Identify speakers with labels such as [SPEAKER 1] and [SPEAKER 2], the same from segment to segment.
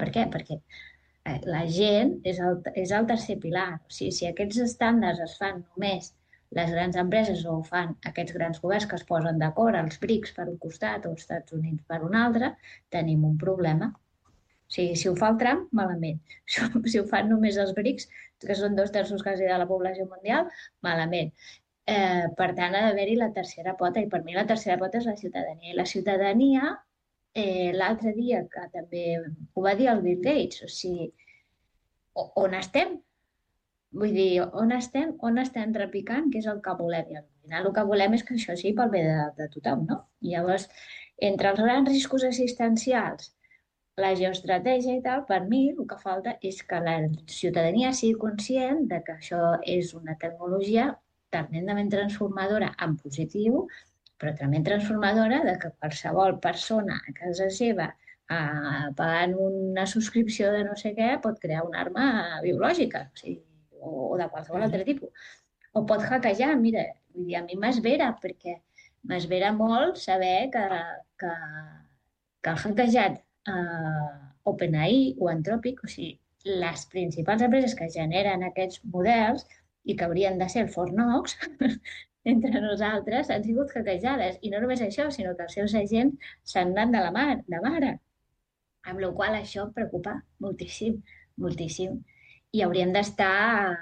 [SPEAKER 1] Per què? Perquè la gent és el tercer pilar. O sigui, si aquests estàndards es fan només les grans empreses o ho fan aquests grans governs que es posen d'acord, els BRICS per un costat o els Estats Units per un altre, tenim un problema. O sigui, si ho fa el Trump, malament. Si ho fan només els BRICS, que són 2/3 quasi de la població mundial, malament. Per tant, ha d'haver-hi la tercera pota, i per mi la tercera pota és la ciutadania. I la ciutadania, l'altre dia, que també ho va dir el Bill Gates, o sigui, on estem? Vull dir, on estem repicant, que és el que volem. I al final el que volem és que això sigui pel bé de tothom, no? I llavors, entre els grans riscos assistencials, la geoestratègia i tal, per mi el que falta és que la ciutadania sigui conscient de que això és una tecnologia tremendament transformadora en positiu, però també transformadora de que qualsevol persona a casa seva pagant una subscripció de no sé què pot crear una arma biològica, o sigui, o de qualsevol altre tipus. O pot hackejar, mira, vull dir, a mi m'esvera, perquè m'esvera molt saber que, que han hackejat OpenAI o Anthropic, o sigui, les principals empreses que generen aquests models i que haurien de ser el Fort Knox, entre nosaltres, han sigut hackejades. I no només això, sinó que els seus agents s'han anat de mare. Amb la qual cosa això em preocupa moltíssim, moltíssim. I hauríem d'estar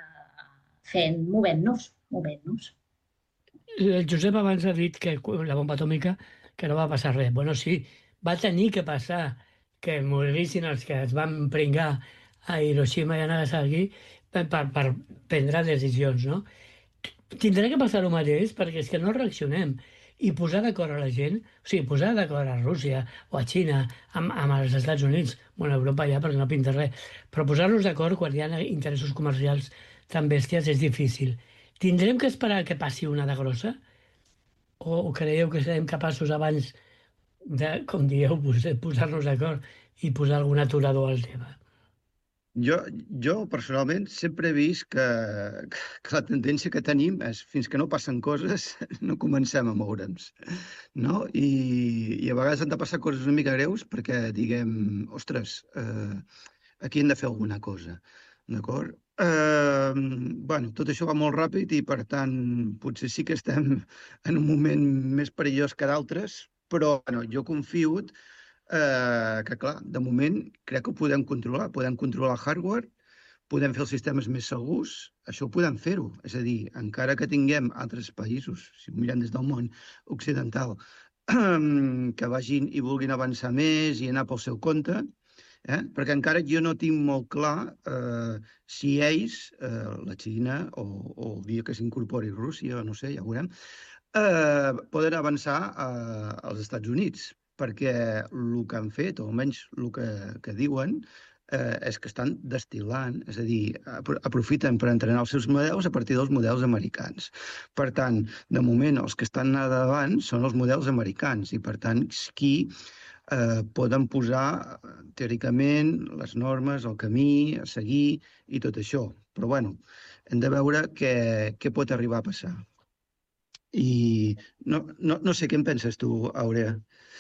[SPEAKER 1] movent-nos.
[SPEAKER 2] El Josep abans ha dit que la bomba atòmica que no va passar res. Bueno, sí, va tenir que passar que morissin els que es van pringar a Hiroshima i a Nagasaki per prendre decisions, no? Tindrà que passar el mateix perquè és que no reaccionem i posar d'acord a la gent, o sigui, posar d'acord a Rússia o a Xina, amb els Estats Units, bueno, a Europa ja perquè no pinta res, però posar-los d'acord quan hi ha interessos comercials tan bèsties és difícil. Tindrem que esperar que passi una de grossa? O creieu que serem capaços abans de, com dieu, posar-nos d'acord i posar algun aturador al tema?
[SPEAKER 3] Jo personalment sempre he vist que la tendència que tenim és fins que no passen coses no comencem a moure'ns, no? I a vegades han de passar coses una mica greus perquè diguem, ostres, aquí hem de fer alguna cosa, d'acord? Bueno, tot això va molt ràpid i per tant potser sí que estem en un moment més perillós que d'altres, però bueno, jo confio que clar, de moment crec que ho podem controlar el hardware, podem fer els sistemes més segurs, això ho podem fer-ho, és a dir, encara que tinguem altres països, si ho mirem des del món occidental, que vagin i vulguin avançar més i anar pel seu compte, perquè encara jo no tinc molt clar si ells, la Xina o el dia que s'incorpori Rússia, no sé, ja ho veurem, poden avançar als Estats Units, perquè el que han fet, o almenys el que diuen, és que estan destil·lant, és a dir, aprofiten per entrenar els seus models a partir dels models americans. Per tant, de moment, els que estan a davant són els models americans i, per tant, qui poden posar, teòricament, les normes, el camí a seguir i tot això. Però, bueno, hem de veure què pot arribar a passar. I no sé què en penses tu, Aurea.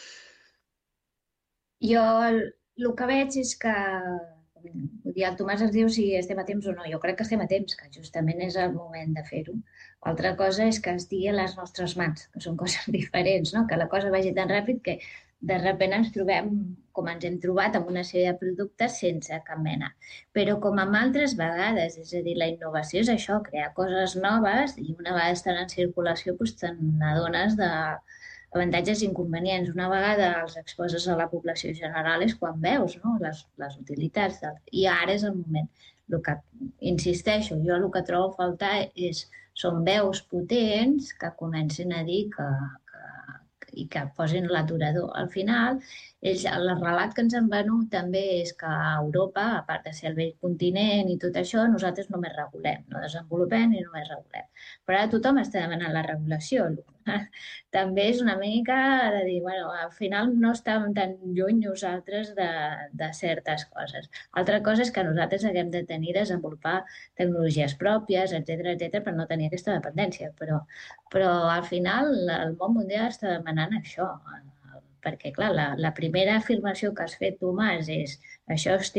[SPEAKER 1] Jo el que veig és que, vull dir, el Tomàs ens diu si estem a temps o no. Jo crec que estem a temps, que justament és el moment de fer-ho. Altra cosa és que estigui a les nostres mans, que són coses diferents, no? Que la cosa vagi tan ràpid que de sobte ens trobem, com ens hem trobat, amb una sèrie de productes sense cap mena. Però com amb altres vegades, és a dir, la innovació és això, crear coses noves, i una vegada estan en circulació doncs te n'adones de avantatges i inconvenients. Una vegada els exposes a la població general és quan veus, no? les utilitats. I ara és el moment. El que, insisteixo, jo el que trobo a faltar són veus potents que comencin a dir i que posin l'aturador. Al final, el relat que ens han venut també és que a Europa, a part de ser el vell continent i tot això, nosaltres només regulem, no desenvolupem i només regulem. Però ara tothom està demanant la regulació. També és una mica de dir, bueno, al final no estàvem tan lluny nosaltres de certes coses. Altra cosa és que nosaltres haguem de tenir, desenvolupar tecnologies pròpies, etc per no tenir aquesta dependència. Però al final el món mundial està demanant això, perquè clar, la primera afirmació que has fet, Tomàs, és Això